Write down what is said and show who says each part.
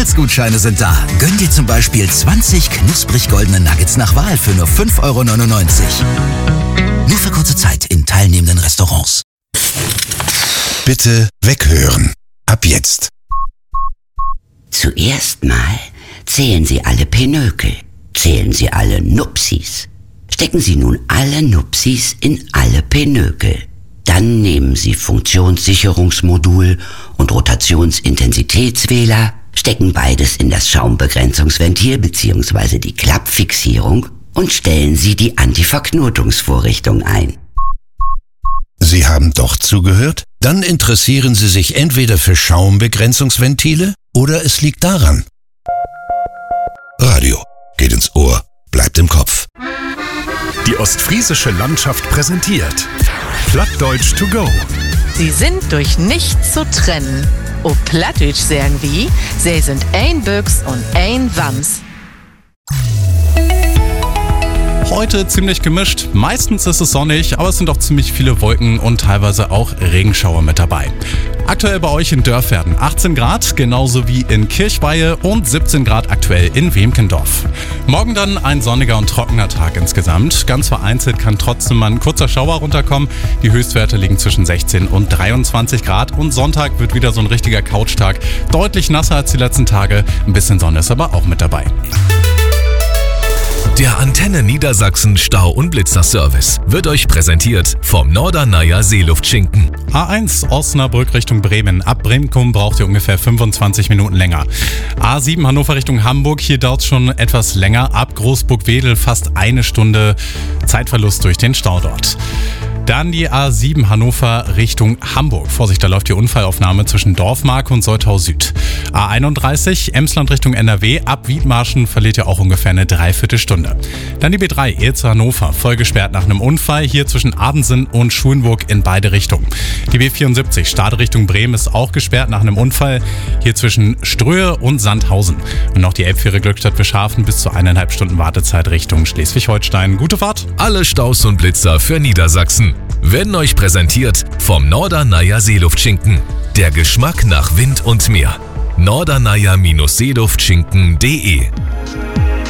Speaker 1: McDonalds-Gutscheine sind da. Gönn dir zum Beispiel 20 knusprig goldene Nuggets nach Wahl für nur 5,99 €. Nur für kurze Zeit in teilnehmenden Restaurants.
Speaker 2: Bitte weghören. Ab jetzt.
Speaker 3: Zuerst mal zählen Sie alle Pinökel. Zählen Sie alle Nupsis. Stecken Sie nun alle Nupsis in alle Pinökel. Dann nehmen Sie Funktionssicherungsmodul und Rotationsintensitätswähler, stecken beides in das Schaumbegrenzungsventil bzw. die Klappfixierung und stellen Sie die Antiverknotungsvorrichtung ein.
Speaker 2: Sie haben doch zugehört? Dann interessieren Sie sich entweder für Schaumbegrenzungsventile oder es liegt daran. Radio geht ins Ohr, bleibt im Kopf.
Speaker 4: Die ostfriesische Landschaft präsentiert Plattdeutsch to go.
Speaker 5: Sie sind durch nichts zu trennen. Auf Plattdeutsch sagen wir, sie sind ein Büchs und ein Wams.
Speaker 6: Heute ziemlich gemischt. Meistens ist es sonnig, aber es sind auch ziemlich viele Wolken und teilweise auch Regenschauer mit dabei. Aktuell bei euch in Dörferden 18 Grad, genauso wie in Kirchweihe und 17 Grad aktuell in Wemkendorf. Morgen dann ein sonniger und trockener Tag insgesamt. Ganz vereinzelt kann trotzdem mal ein kurzer Schauer runterkommen. Die Höchstwerte liegen zwischen 16 und 23 Grad und Sonntag wird wieder so ein richtiger Couchtag. Deutlich nasser als die letzten Tage. Ein bisschen Sonne ist aber auch mit dabei.
Speaker 7: Der Antenne Niedersachsen Stau- und Blitzerservice wird euch präsentiert vom Norderneier Seeluftschinken.
Speaker 6: A1 Osnabrück Richtung Bremen. Ab Bremkum braucht ihr ungefähr 25 Minuten länger. A7 Hannover Richtung Hamburg. Hier dauert es schon etwas länger. Ab Großburg-Wedel fast eine Stunde Zeitverlust durch den Stau dort. Dann die A7 Hannover Richtung Hamburg. Vorsicht, da läuft die Unfallaufnahme zwischen Dorfmark und Soltau Süd. A31 Emsland Richtung NRW. Ab Wiedmarschen verliert ihr auch ungefähr eine Dreiviertelstunde. Dann die B3 Ilze Hannover. Voll gesperrt nach einem Unfall. Hier zwischen Adensen und Schulenburg in beide Richtungen. Die B74 Stade Richtung Bremen ist auch gesperrt nach einem Unfall. Hier zwischen Ströhe und Sandhausen. Und noch die Elbfähre Glückstadt Beschafen bis zu 1,5 Stunden Wartezeit Richtung Schleswig-Holstein. Gute Fahrt.
Speaker 7: Alle Staus und Blitzer für Niedersachsen werden euch präsentiert vom Norderneier Seeluftschinken. Der Geschmack nach Wind und Meer. norderneier-seeluftschinken.de